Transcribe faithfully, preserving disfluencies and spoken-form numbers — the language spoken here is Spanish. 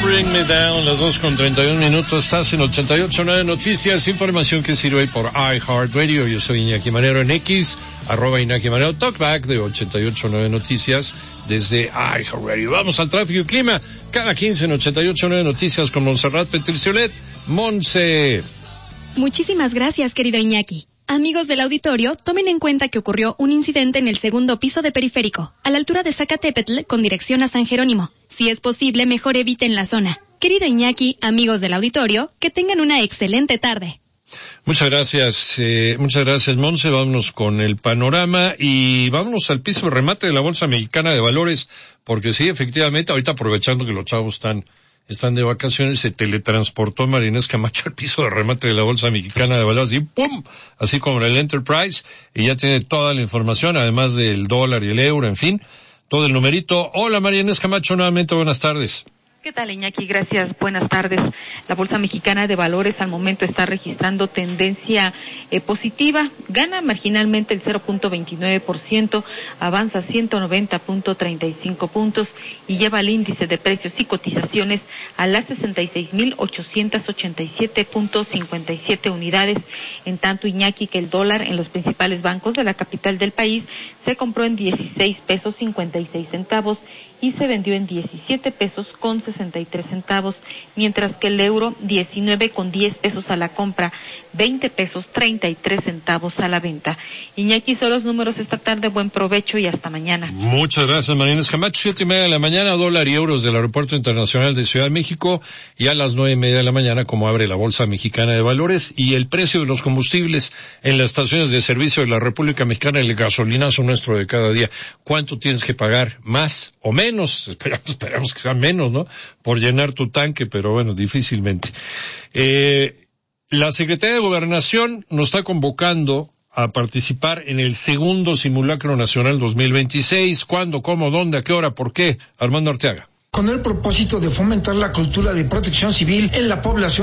Bring Me Down, las dos con treinta y un minutos, estás en ochenta y ocho punto nueve Noticias, información que sirve por iHeartRadio. Yo soy Iñaki Manero en X, arroba Iñaki Manero, talkback de ochenta y ocho punto nueve Noticias desde iHeartRadio. Vamos al tráfico y clima, cada quince en ochenta y ocho punto nueve Noticias con Montserrat Petriciolet. Monse. Muchísimas gracias, querido Iñaki. Amigos del auditorio, tomen en cuenta que ocurrió un incidente en el segundo piso de Periférico, a la altura de Zacatepetl, con dirección a San Jerónimo. Si es posible, mejor eviten la zona. Querido Iñaki, amigos del auditorio, que tengan una excelente tarde. Muchas gracias, eh, muchas gracias, Monse. Vámonos con el panorama y vámonos al piso de remate de la Bolsa Mexicana de Valores, porque sí, efectivamente, ahorita aprovechando que los chavos están están de vacaciones, se teletransportó María Inés Camacho al piso de remate de la Bolsa Mexicana de Valores y ¡pum! Así como en el Enterprise, y ya tiene toda la información, además del dólar y el euro, en fin, todo el numerito. Hola María Inés Camacho, nuevamente buenas tardes. ¿Qué tal, Iñaki? Gracias, buenas tardes. La Bolsa Mexicana de Valores al momento está registrando tendencia eh, positiva, gana marginalmente el cero punto veintinueve por ciento, avanza ciento noventa punto treinta y cinco puntos y lleva el índice de precios y cotizaciones a las sesenta y seis mil ochocientos ochenta y siete punto cincuenta y siete unidades. En tanto, Iñaki, que el dólar en los principales bancos de la capital del país se compró en dieciséis pesos cincuenta y seis centavos y se vendió en diecisiete pesos con sesenta y tres centavos, mientras que el euro diecinueve con diez pesos a la compra, veinte pesos treinta y tres centavos a la venta. Iñaki, son los números esta tarde, buen provecho y hasta mañana. Muchas gracias, María Inés Camacho. Siete y media de la mañana, dólar y euros del Aeropuerto Internacional de Ciudad de México, y a las nueve y media de la mañana, como abre la Bolsa Mexicana de Valores, y el precio de los combustibles en las estaciones de servicio de la República Mexicana, el gasolinazo nuestro de cada día. ¿Cuánto tienes que pagar? ¿Más o menos? Esperamos, esperamos que sea menos, ¿no? Por llenar tu tanque, pero bueno, difícilmente. Eh, la Secretaría de Gobernación nos está convocando a participar en el segundo Simulacro Nacional dos mil veintiséis. ¿Cuándo, cómo, dónde, a qué hora, por qué? Armando Arteaga. Con el propósito de fomentar la cultura de protección civil en la población